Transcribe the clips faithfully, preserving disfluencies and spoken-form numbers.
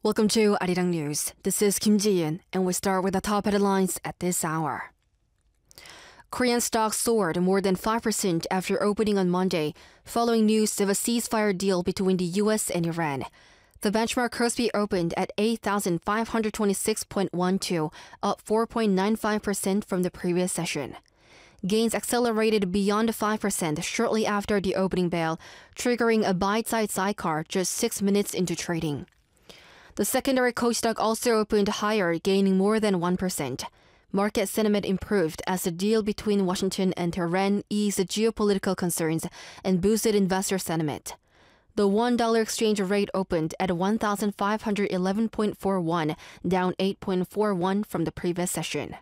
Welcome to Arirang News. This is Kim Ji-in, and we start with the top headlines at this hour. Korean stocks soared more than five percent after opening on Monday, following news of a ceasefire deal between the U S and Iran. The benchmark Kospi opened at eight thousand five hundred twenty-six point one two, up four point nine five percent from the previous session. Gains accelerated beyond five percent shortly after the opening bell, triggering a buy-side sidecar just six minutes into trading. The secondary Kosdaq also opened higher, gaining more than one percent. Market sentiment improved as the deal between Washington and Tehran eased geopolitical concerns and boosted investor sentiment. The one dollar exchange rate opened at one thousand five hundred eleven point four one, down eight point four one from the previous session.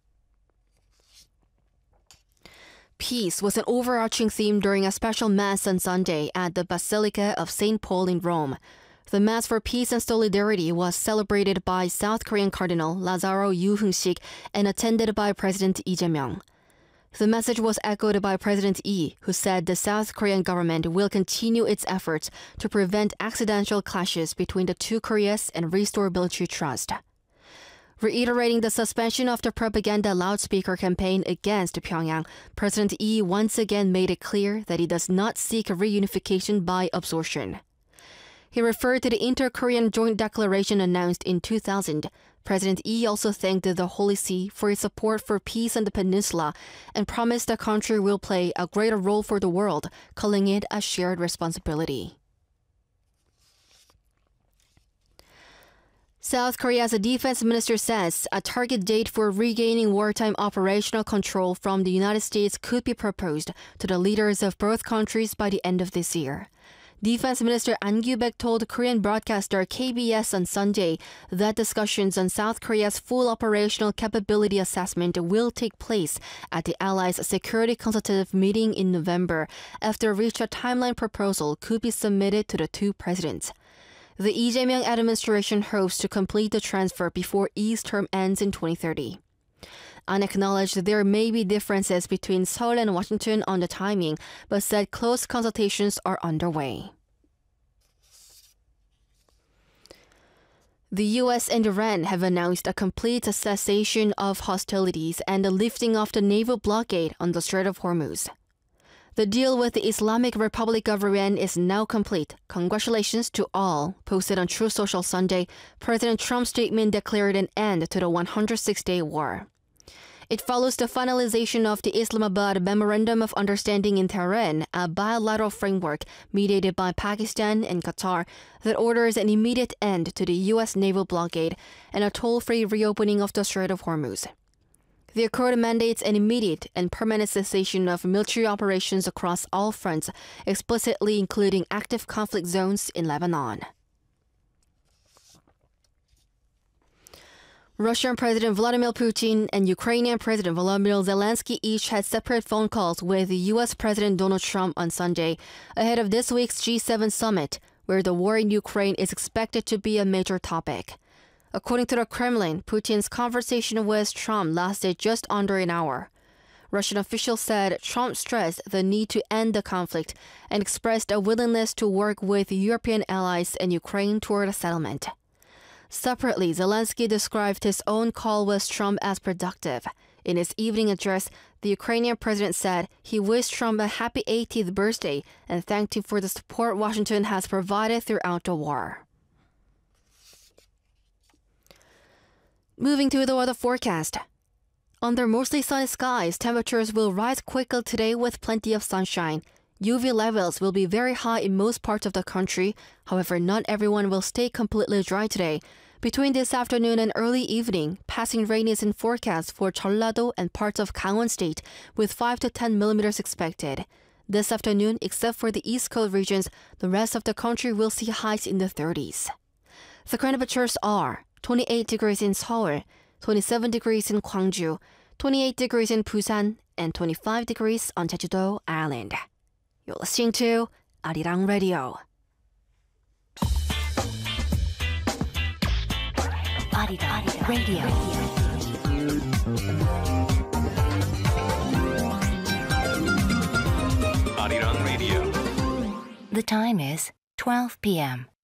Peace was an overarching theme during a special Mass on Sunday at the Basilica of Saint Paul in Rome. The Mass for Peace and Solidarity was celebrated by South Korean Cardinal Lazaro Yu Heung-sik and attended by President Lee Jae-myung. The message was echoed by President Lee, who said the South Korean government will continue its efforts to prevent accidental clashes between the two Koreas and restore military trust. Reiterating the suspension of the propaganda loudspeaker campaign against Pyongyang, President Lee once again made it clear that he does not seek reunification by absorption. He referred to the Inter-Korean Joint Declaration announced in two thousand. President Lee also thanked the Holy See for its support for peace on the peninsula and promised the country will play a greater role for the world, calling it a shared responsibility. South Korea's defense minister says a target date for regaining wartime operational control from the United States could be proposed to the leaders of both countries by the end of this year. Defense Minister An Kyu-baek told Korean broadcaster K B S on Sunday that discussions on South Korea's full operational capability assessment will take place at the Allies' Security Consultative meeting in November after reached a timeline proposal could be submitted to the two presidents. The Lee Jae-myung administration hopes to complete the transfer before Lee's term ends in twenty thirty. An acknowledged there may be differences between Seoul and Washington on the timing, but said close consultations are underway. The U S and Iran have announced a complete cessation of hostilities and the lifting of the naval blockade on the Strait of Hormuz. The deal with the Islamic Republic of Iran is now complete. Congratulations to all, posted on Truth Social Sunday. President Trump's statement declared an end to the one hundred six day war. It follows the finalization of the Islamabad Memorandum of Understanding in Tehran, a bilateral framework mediated by Pakistan and Qatar that orders an immediate end to the U S naval blockade and a toll-free reopening of the Strait of Hormuz. The accord mandates an immediate and permanent cessation of military operations across all fronts, explicitly including active conflict zones in Lebanon. Russian President Vladimir Putin and Ukrainian President Volodymyr Zelensky each had separate phone calls with U S President Donald Trump on Sunday, ahead of this week's G seven summit, where the war in Ukraine is expected to be a major topic. According to the Kremlin, Putin's conversation with Trump lasted just under an hour. Russian officials said Trump stressed the need to end the conflict and expressed a willingness to work with European allies and Ukraine toward a settlement. Separately, Zelensky described his own call with Trump as productive. In his evening address, the Ukrainian president said he wished Trump a happy eightieth birthday and thanked him for the support Washington has provided throughout the war. Moving to the weather forecast. Under mostly sunny skies, temperatures will rise quickly today with plenty of sunshine. U V levels will be very high in most parts of the country. However, not everyone will stay completely dry today. Between this afternoon and early evening, passing rain is in forecast for Jeollado and parts of Gangwon State, with five to ten millimeters expected. This afternoon, except for the East Coast regions, the rest of the country will see highs in the thirties. The current temperatures are twenty-eight degrees in Seoul, twenty-seven degrees in Gwangju, twenty-eight degrees in Busan, and twenty-five degrees on Jeju-do Island. You're listening to Arirang Radio. Arirang Radio. Arirang Radio. The time is twelve p m